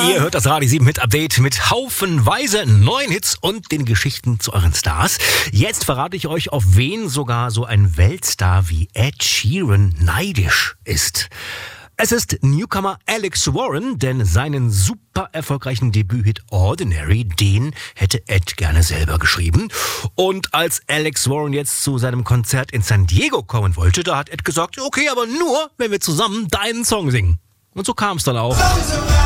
Ihr hört das Radio 7 Hit Update mit haufenweise neuen Hits und den Geschichten zu euren Stars. Jetzt verrate ich euch, auf wen sogar so ein Weltstar wie Ed Sheeran neidisch ist. Es ist Newcomer Alex Warren, denn seinen super erfolgreichen Debüthit Ordinary, den hätte Ed gerne selber geschrieben. Und als Alex Warren jetzt zu seinem Konzert in San Diego kommen wollte, da hat Ed gesagt, okay, aber nur, wenn wir zusammen deinen Song singen. Und so kam es dann auch.